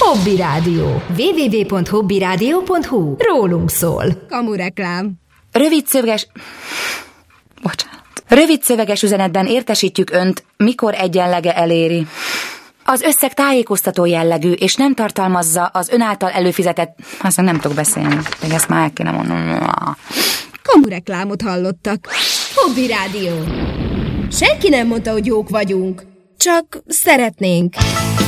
Hobby Rádió. www.hobbyradio.hu. Rólunk szól. Kamureklám. Rövid szöveges üzenetben értesítjük Önt, mikor egyenlege eléri. Az összeg tájékoztató jellegű, és nem tartalmazza az Ön által előfizetett... Aztán nem tudok beszélni, de ezt már el kéne mondanom. Kamureklámot hallottak. Hobby Rádió. Senki nem mondta, hogy jók vagyunk. Csak szeretnénk.